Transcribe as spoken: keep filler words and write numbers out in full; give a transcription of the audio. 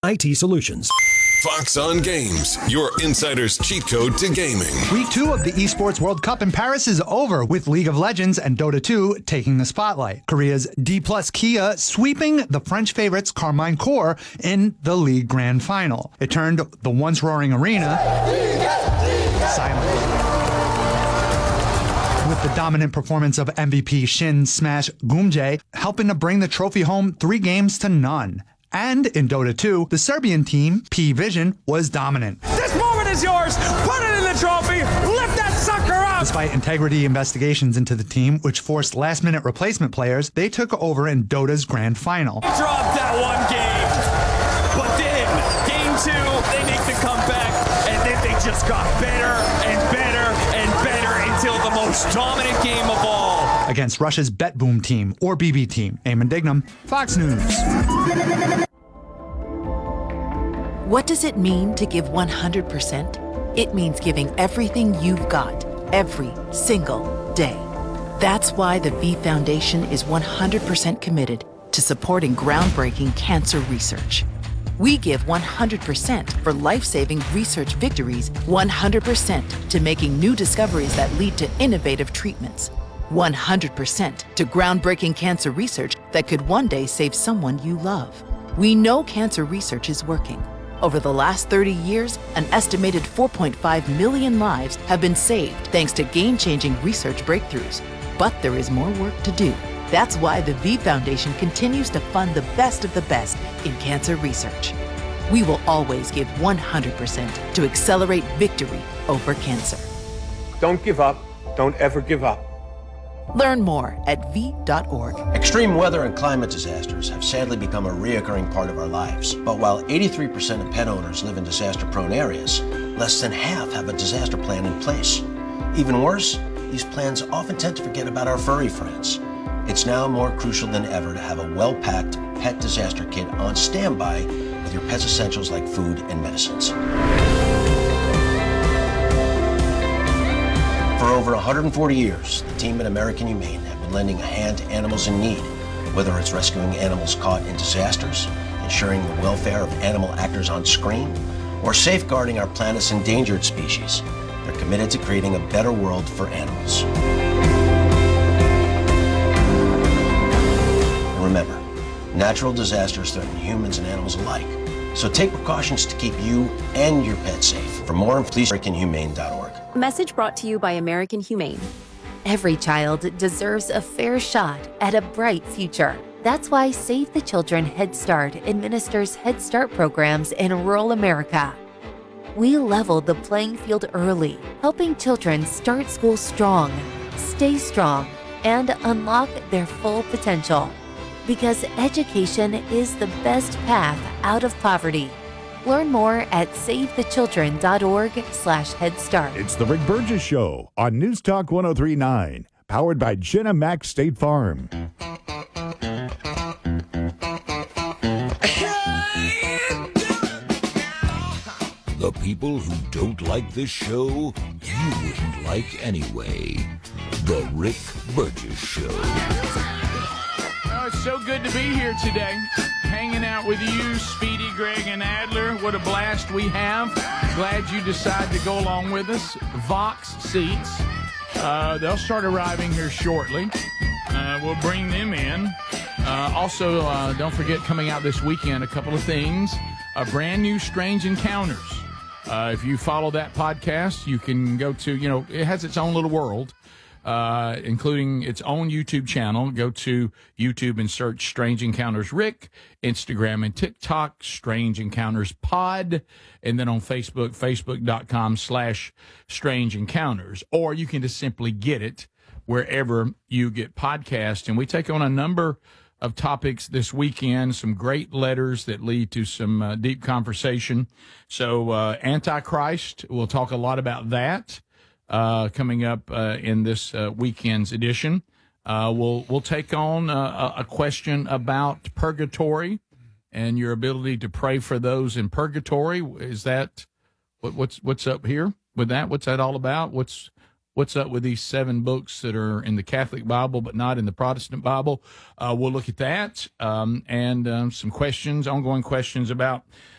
I T solutions. Fox on Games, your insider's cheat code to gaming. Week two of the Esports World Cup in Paris is over, with League of Legends and Dota two taking the spotlight. Korea's D plus Kia sweeping the French favorites Carmine Corps in the league grand final. It turned the once roaring arena silent. With the dominant performance of M V P Shin Smash Gumjae helping to bring the trophy home three games to none. And in Dota two, the Serbian team, P Vision, was dominant. This moment is yours! Put it in the trophy! Lift that sucker up! Despite integrity investigations into the team, which forced last-minute replacement players, they took over in Dota's grand final. Dropped that one game, but then, game two, they make the comeback, and then they just got better and better and better until the most dominant game of all. Against Russia's Bet Boom team, or B B team. Eamon Dignam, Fox News. What does it mean to give one hundred percent? It means giving everything you've got, every single day. That's why the V Foundation is one hundred percent committed to supporting groundbreaking cancer research. We give one hundred percent for life-saving research victories, one hundred percent to making new discoveries that lead to innovative treatments, one hundred percent to groundbreaking cancer research that could one day save someone you love. We know cancer research is working. Over the last thirty years, an estimated four point five million lives have been saved thanks to game-changing research breakthroughs. But there is more work to do. That's why the V Foundation continues to fund the best of the best in cancer research. We will always give one hundred percent to accelerate victory over cancer. Don't give up. Don't ever give up. Learn more at v dot org. Extreme weather and climate disasters have sadly become a reoccurring part of our lives. But while eighty-three percent of pet owners live in disaster-prone areas, less than half have a disaster plan in place. Even worse, these plans often tend to forget about our furry friends. It's now more crucial than ever to have a well-packed pet disaster kit on standby with your pet's essentials like food and medicines. For over one hundred forty years, the team at American Humane have been lending a hand to animals in need, whether it's rescuing animals caught in disasters, ensuring the welfare of animal actors on screen, or safeguarding our planet's endangered species. They're committed to creating a better world for animals. And remember, natural disasters threaten humans and animals alike, so take precautions to keep you and your pet safe. For more, please american humane dot org. Message brought to you by American Humane. Every child deserves a fair shot at a bright future. That's why Save the Children Head Start administers Head Start programs in rural America. We level the playing field early, helping children start school strong, stay strong, and unlock their full potential. Because education is the best path out of poverty. Learn more at save the children dot org slash head start. It's the Rick Burgess Show on News Talk one oh three point nine, powered by Jenna Mack State Farm. The people who don't like this show, you wouldn't like anyway. The Rick Burgess Show. Oh, it's so good to be here today. Hanging out with you, Speedy, Greg, and Adler. What a blast we have. Glad you decided to go along with us. Vox seats. Uh, they'll start arriving here shortly. Uh, we'll bring them in. Uh, also, uh, don't forget, coming out this weekend, a couple of things. A brand new Strange Encounters. Uh, if you follow that podcast, you can go to, you know, it has its own little world. Uh, including its own YouTube channel. Go to YouTube and search Strange Encounters Rick, Instagram and TikTok, Strange Encounters Pod, and then on Facebook, facebook.com slash Strange Encounters. Or you can just simply get it wherever you get podcasts. And we take on a number of topics this weekend, some great letters that lead to some uh, deep conversation. So uh, Antichrist, we'll talk a lot about that. Uh, coming up uh, in this uh, weekend's edition, uh, we'll we'll take on uh, a question about purgatory and your ability to pray for those in purgatory. Is that what, what's what's up here with that? What's that all about? What's what's up with these seven books that are in the Catholic Bible but not in the Protestant Bible? Uh, we'll look at that um, and um, some questions, ongoing questions about